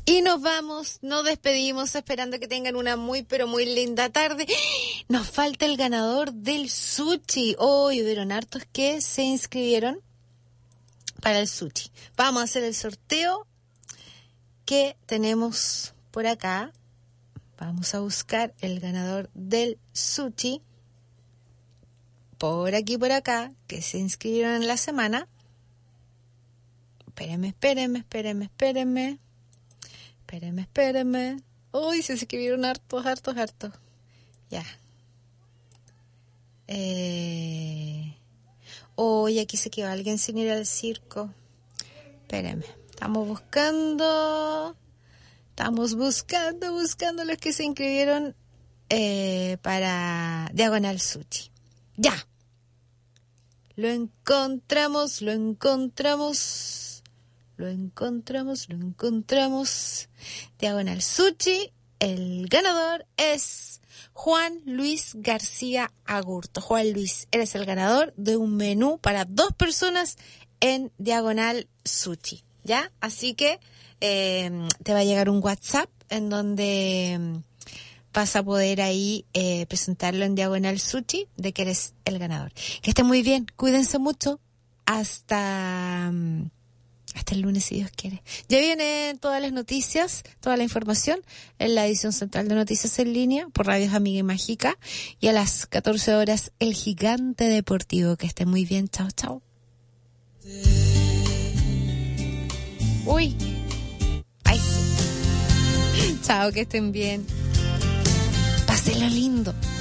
Y nos vamos, nos despedimos esperando que tengan una muy pero muy linda tarde. Nos falta el ganador del sushi. Hoy hubieron hartos que se inscribieron para el sushi. Vamos a hacer el sorteo que tenemos por acá. Vamos a buscar el ganador del sushi. Por aquí, por acá, que se inscribieron en la semana. Espérenme. Uy, se inscribieron hartos. Ya. Hoy aquí se quedó alguien sin ir al circo. Espérenme. Estamos buscando los que se inscribieron para Diagonal Sushi. Ya. Lo encontramos. Diagonal Sushi. El ganador es Juan Luis García Agurto. Juan Luis, eres el ganador de un menú para 2 personas en Diagonal Sushi, ¿ya? Así que te va a llegar un WhatsApp en donde vas a poder ahí presentarlo en Diagonal Sushi de que eres el ganador. Que estén muy bien, cuídense mucho. Hasta el lunes, si Dios quiere. Ya vienen todas las noticias, toda la información en la edición central de Noticias en Línea por Radios Amiga y Mágica. Y a las 14 horas, El Gigante Deportivo. Que estén muy bien. Chao. Uy. Ay, sí. Chao, que estén bien. Pásenlo lindo.